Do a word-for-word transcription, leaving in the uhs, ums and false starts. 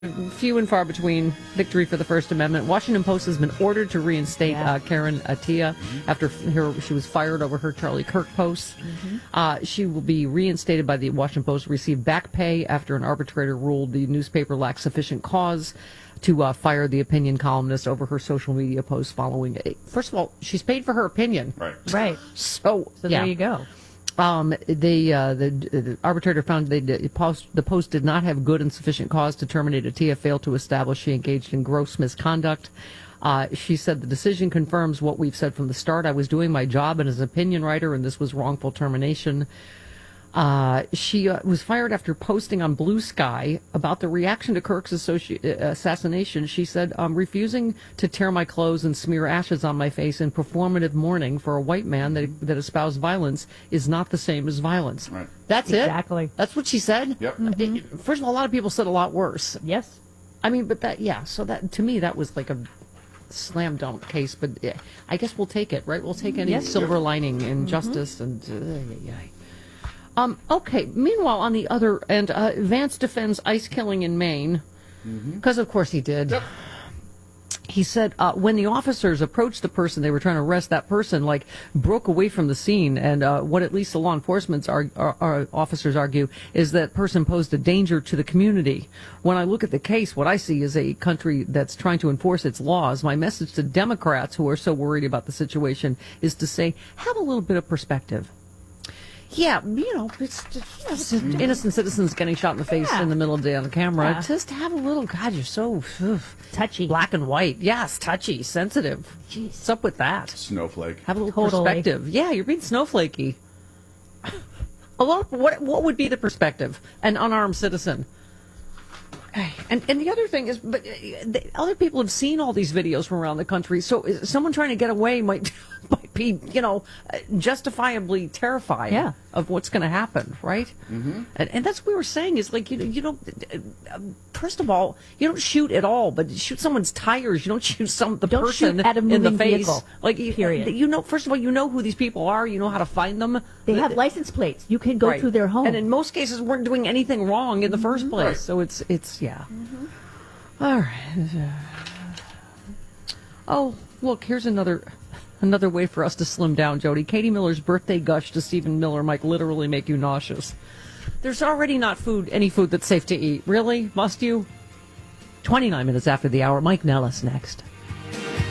few and far between victory for the First Amendment. Washington Post has been ordered to reinstate Yeah. uh, Karen Attiah mm-hmm. after her, she was fired over her Charlie Kirk posts. Mm-hmm. Uh, she will be reinstated by the Washington Post, receive back pay after an arbitrator ruled the newspaper lacked sufficient cause to uh, fire the opinion columnist over her social media posts following it. First of all, she's paid for her opinion. Right. Right. So, So yeah. there you go. Um, they, uh, the, the arbitrator found they did, post, the Post did not have good and sufficient cause to terminate Attiah, failed to establish she engaged in gross misconduct. Uh, she said the decision confirms what we've said from the start. I was doing my job as an opinion writer, and this was wrongful termination. Uh, she uh, was fired after posting on Blue Sky about the reaction to Kirk's associ- uh, assassination. She said, I'm refusing to tear my clothes and smear ashes on my face in performative mourning for a white man that, that espoused violence is not the same as violence. Right. That's Exactly. it. That's what she said. Yep. Mm-hmm. It, first of all, a lot of people said a lot worse. Yes. I mean, but that, yeah, so that, to me, that was like a slam dunk case, but yeah, I guess we'll take it, right? We'll take any Yes. silver lining in justice and, uh, yeah, yeah. Um, okay, meanwhile, on the other end, uh, Vance defends ICE killing in Maine, because of course he did. Yep. He said uh, when the officers approached the person, they were trying to arrest that person, like, broke away from the scene, and uh, what at least the law enforcement arg- our, our officers argue is that person posed a danger to the community. When I look at the case, what I see is a country that's trying to enforce its laws. My message to Democrats who are so worried about the situation is to say, have a little bit of perspective. Yeah, you know, it's just, you know, innocent citizens getting shot in the face Yeah. in the middle of the day on the camera. Yeah. Just have a little, God, you're so ugh, Touchy. black and white. Yes, touchy, sensitive. Jeez. What's up with that? Snowflake. Have a little Totally. perspective. Yeah, you're being snowflakey. A lot, what, what would be the perspective? An unarmed citizen. And and the other thing is, but uh, the other people have seen all these videos from around the country. So is- someone trying to get away might might be, you know, uh, justifiably terrified Yeah. of what's going to happen, right? Mm-hmm. And and that's what we were saying is like you know you don't. Uh, first of all, you don't shoot at all, but you shoot someone's tires. You don't shoot some the Don't person shoot at a in the moving face. vehicle, Like you, period. you know, first of all, you know who these people are. You know how to find them. They have license plates. You can go Right. to their home. And in most cases, weren't doing anything wrong in the first place. Right. So it's, it's yeah. All right. Oh, look, here's another another way for us to slim down, Jody. Katie Miller's birthday gush to Stephen Miller might literally make you nauseous. There's already not food, any food that's safe to eat. Really? Must you? twenty-nine minutes after the hour. Mike Nellis next.